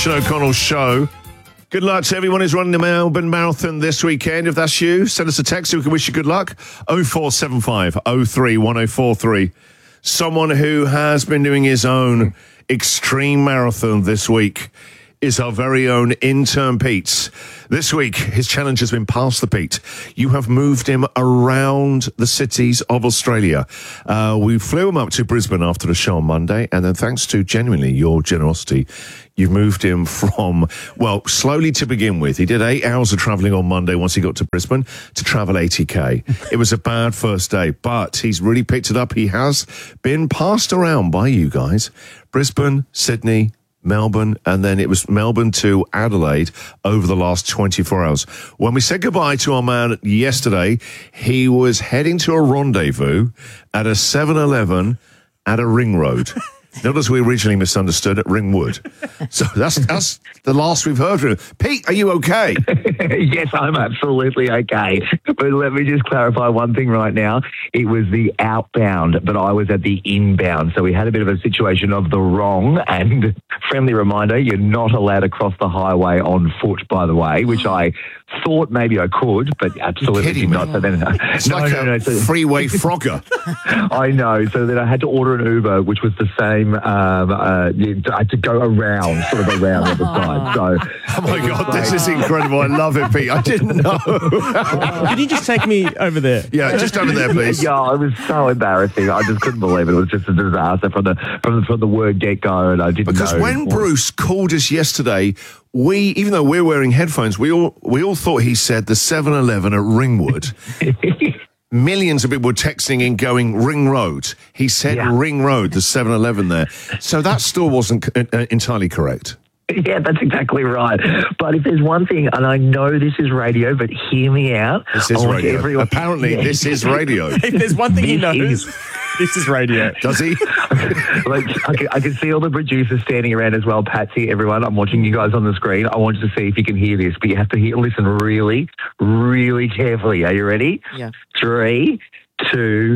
Sean O'Connell Show. Good luck to everyone who's running the Melbourne Marathon this weekend. If that's you, send us a text so we can wish you good luck. 0475 03 1043. Someone who has been doing his own extreme marathon this week is our very own intern Pete. This week, his challenge has been Pass the Pete. You have moved him around the cities of Australia. We flew him up to Brisbane after the show on Monday, and then thanks to genuinely your generosity, you've moved him from, well, slowly to begin with. He did 8 hours of travelling on Monday once he got to Brisbane to travel 80k. It was a bad first day, but he's really picked it up. He has been passed around by you guys. Brisbane, Sydney, Melbourne, and then it was Melbourne to Adelaide over the last 24 hours. When we said goodbye to our man yesterday, he was heading to a rendezvous at a 7-Eleven at a ring road. Not as we originally misunderstood, at Ringwood. So that's the last we've heard from him. Pete, are you okay? Yes, I'm absolutely okay. But let me just clarify one thing right now. It was the outbound, but I was at the inbound. So we had a bit of a situation of the wrong. And friendly reminder, you're not allowed to cross the highway on foot, by the way, which I thought maybe I could, but absolutely not. So then, it's like a freeway Frogger. I know. So then I had to order an Uber, which was the same. I had to go around, sort of around the other side. So, oh my God, this is incredible. I love it, Pete. I didn't know. Could you just take me over there? Yeah, just over there, please. Yeah, it was so embarrassing. I just couldn't believe it. It was just a disaster from the word get-go, and I didn't know. Because when Bruce called us yesterday, even though we're wearing headphones, we all thought he said the 7-Eleven at Ringwood. Millions of people were texting in going Ring Road. He said Ring Road, the 7-Eleven there. So that still wasn't entirely correct. Yeah, that's exactly right. But if there's one thing, and I know this is radio, but hear me out. This is radio. Apparently, this is radio. If there's one thing he knows, this is radio. Does he? Like, I can see all the producers standing around as well. Patsy, everyone, I'm watching you guys on the screen. I want you to see if you can hear this, but you have to listen really, really carefully. Are you ready? Yeah. 3, 2,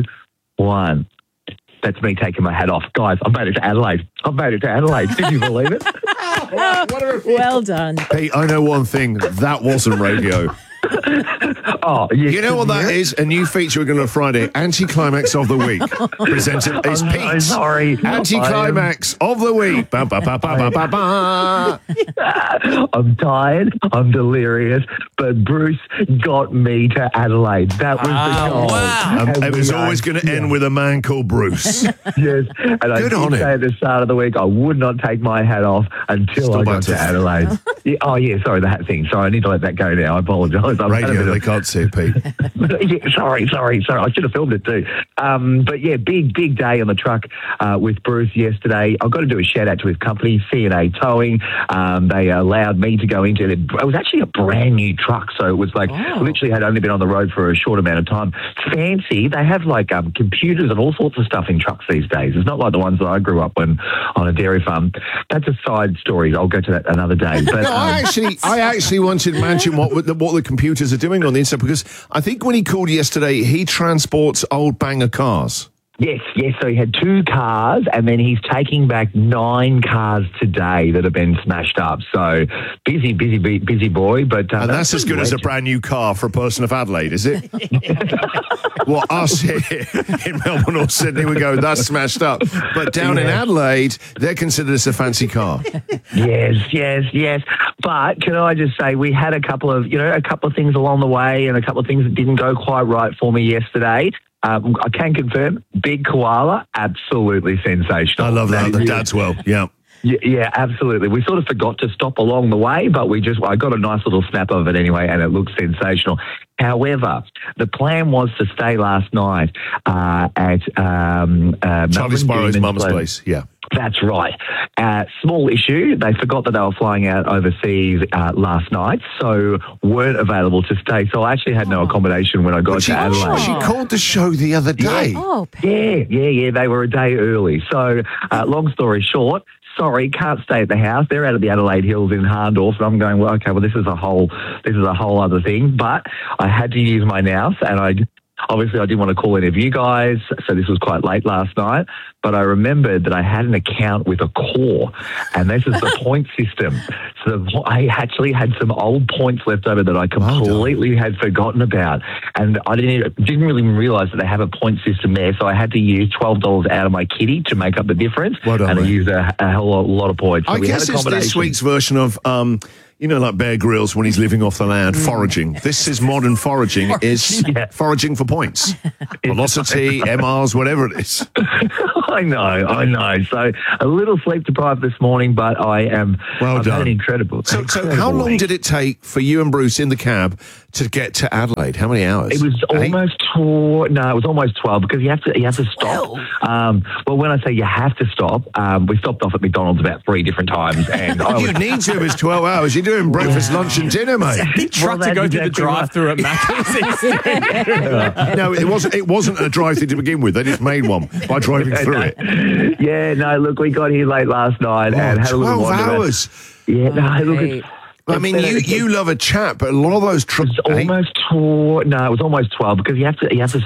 1. That's me taking my hat off. Guys, I've made it to Adelaide. Did you believe it? Well done. Pete, I know one thing. That wasn't radio. Oh, yes. You know what that is? A new feature we're going to do Friday. Anti-climax of the week. Presented is Pete. I'm sorry. Anti-climax of the week. Ba, ba, ba, ba, ba, ba, ba. I'm tired. I'm delirious. But Bruce got me to Adelaide. That was the goal. Wow. It was always going to end with a man called Bruce. Yes. And I did say at the start of the week I would not take my hat off until I got to Adelaide. Sorry, the hat thing. Sorry, I need to let that go now. I apologise. Radio, they can't see it, Pete. Sorry. I should have filmed it too. But yeah, big day on the truck with Bruce yesterday. I've got to do a shout out to his company, C&A Towing. They allowed me to go into it. It was actually a brand new truck, so it was like literally had only been on the road for a short amount of time. Fancy. They have like computers and all sorts of stuff in trucks these days. It's not like the ones that I grew up on a dairy farm. That's a side story. I'll go to that another day. But no, I actually wanted to mention what the computers are doing on the inside, because I think when he called yesterday, he transports old banger cars. Yes. So he had 2 cars, and then he's taking back 9 cars today that have been smashed up. So busy boy. But and that's as good as a brand new car for a person of Adelaide, is it? Well, us here in Melbourne or Sydney, we go, that's smashed up. But down in Adelaide, they're considered as a fancy car. Yes. But can I just say, we had a couple of things along the way, and a couple of things that didn't go quite right for me yesterday. I can confirm, Big Koala, absolutely sensational. I love that. The dad's well, yeah. Yeah, absolutely. We sort of forgot to stop along the way, but I got a nice little snap of it anyway, and it looks sensational. However, the plan was to stay last night at Charlie Sparrow's mum's place, yeah. That's right. Small issue. They forgot that they were flying out overseas last night, so weren't available to stay. So I actually had no accommodation when I got to Adelaide. She called the show the other day. Yeah. They were a day early. So long story short, sorry, can't stay at the house. They're out at the Adelaide Hills in Hahndorf, and I'm going, well, okay, well, this is a whole other thing. But I had to use my nous, and I obviously I didn't want to call any of you guys, so this was quite late last night. But I remembered that I had an account with Accor, and this is the point system. So I actually had some old points left over that I completely had forgotten about, and I didn't really realise that they have a point system there. So I had to use $12 out of my kitty to make up the difference, and I used a hell of a lot of points. So I guess it's this week's version of. Like Bear Grylls when he's living off the land, foraging. This is modern foraging, is foraging for points. Velocity, MRs, whatever it is. I know. So a little sleep deprived this morning, but I'm done. Incredible. So how long did it take for you and Bruce in the cab to get to Adelaide? How many hours? It was almost 12 because you have to stop. Well, when I say you have to stop, we stopped off at McDonald's about 3 different times, and you need to. It's 12 hours. You're doing breakfast, lunch, and dinner, mate. Big truck to go through the drive-through at Macca's. No, it wasn't a drive-through to begin with. They just made one by driving through it. Yeah, no. Look, we got here late last night and had a little 12 hours. Yeah, no. Look. I mean, you love a chat, but a lot of those trucks. It was almost 12 because you have to